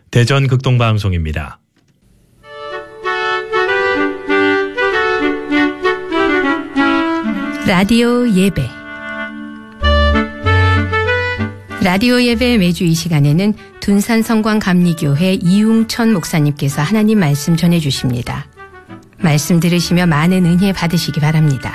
대전 극동방송입니다. 라디오 예배. 라디오 예배 매주 이 시간에는 둔산성광감리교회 이웅천 목사님께서 하나님 말씀 전해주십니다. 말씀 들으시며 많은 은혜 받으시기 바랍니다.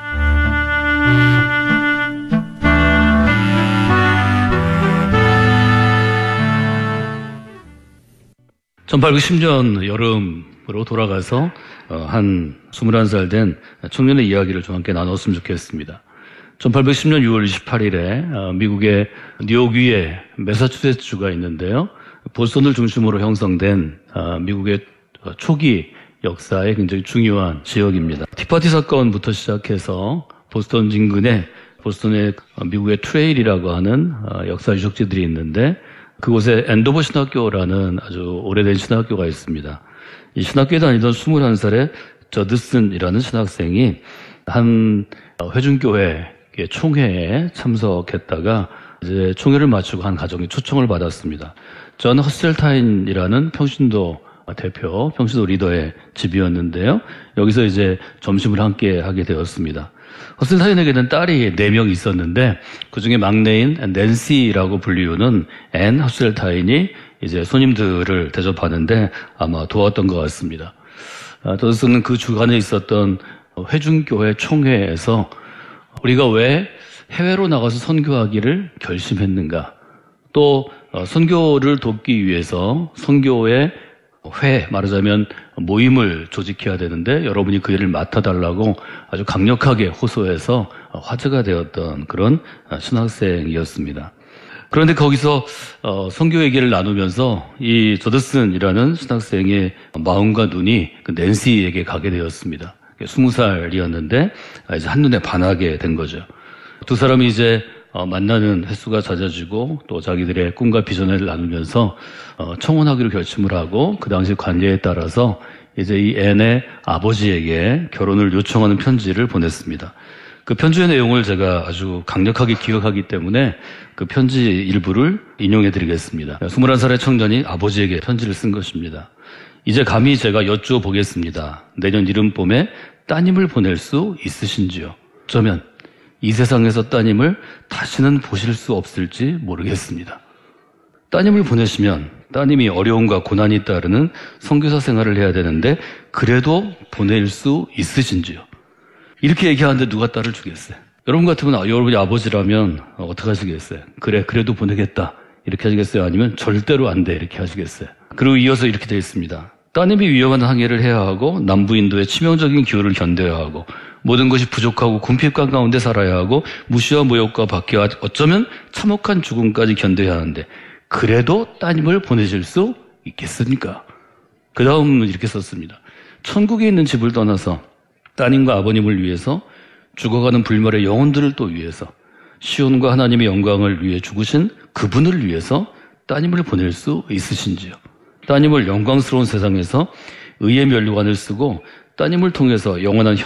1810년 여름으로 돌아가서 한 21살 된 청년의 이야기를 좀 함께 나눴으면 좋겠습니다. 1810년 6월 28일에 미국의 뉴욕주에 매사추세츠주가 있는데요. 보스턴을 중심으로 형성된 미국의 초기 역사의 굉장히 중요한 지역입니다. 티파티 사건부터 시작해서 보스턴 인근에 보스턴의 미국의 트레일이라고 하는 역사 유적지들이 있는데 그곳에 앤도버 신학교라는 아주 오래된 신학교가 있습니다. 이 신학교에 다니던 21살의 저드슨이라는 신학생이 한 회중교회 총회에 참석했다가 이제 총회를 마치고 한 가정이 초청을 받았습니다. 존 허셀타인이라는 평신도 대표, 평신도 리더의 집이었는데요. 여기서 이제 점심을 함께 하게 되었습니다. 허셀타인에게는 딸이 4명 있었는데 그 중에 막내인 낸시라고 불리우는 앤 허셀타인이 이제 손님들을 대접하는데 아마 도왔던 것 같습니다. 저는 그 주간에 있었던 회중교회 총회에서 우리가 왜 해외로 나가서 선교하기를 결심했는가, 또 선교를 돕기 위해서 선교의 말하자면 모임을 조직해야 되는데 여러분이 그 일을 맡아달라고 아주 강력하게 호소해서 화제가 되었던 그런 신학생이었습니다. 그런데 거기서 선교 얘기를 나누면서 이 저드슨이라는 신학생의 마음과 눈이 그 낸시에게 가게 되었습니다. 20살이었는데 이제 한눈에 반하게 된 거죠. 두 사람이 이제 만나는 횟수가 잦아지고 또 자기들의 꿈과 비전을 나누면서 청혼하기로 결심을 하고 그 당시 관례에 따라서 이제 이 앤의 아버지에게 결혼을 요청하는 편지를 보냈습니다. 그 편지의 내용을 제가 아주 강력하게 기억하기 때문에 그 편지 일부를 인용해 드리겠습니다. 21살의 청년이 아버지에게 편지를 쓴 것입니다. 이제 감히 제가 여쭈어보겠습니다. 내년 이른봄에 따님을 보낼 수 있으신지요? 어쩌면 이 세상에서 따님을 다시는 보실 수 없을지 모르겠습니다. 따님을 보내시면 따님이 어려움과 고난이 따르는 선교사 생활을 해야 되는데 그래도 보낼 수 있으신지요? 이렇게 얘기하는데 누가 딸을 주겠어요? 여러분 같으면 여러분이 아버지라면 어떻게 하시겠어요? 그래도 보내겠다 이렇게 하시겠어요? 아니면 절대로 안 돼 이렇게 하시겠어요? 그리고 이어서 이렇게 되어 있습니다. 따님이 위험한 항해를 해야 하고 남부인도의 치명적인 기후를 견뎌야 하고 모든 것이 부족하고 궁핍감 가운데 살아야 하고 무시와 모욕과 박해와 어쩌면 참혹한 죽음까지 견뎌야 하는데 그래도 따님을 보내실 수 있겠습니까? 그 다음은 이렇게 썼습니다. 천국에 있는 집을 떠나서 따님과 아버님을 위해서 죽어가는 불멸의 영혼들을 또 위해서 시온과 하나님의 영광을 위해 죽으신 그분을 위해서 따님을 보낼 수 있으신지요? 따님을 영광스러운 세상에서 의의 면류관을 쓰고 따님을 통해서 영원한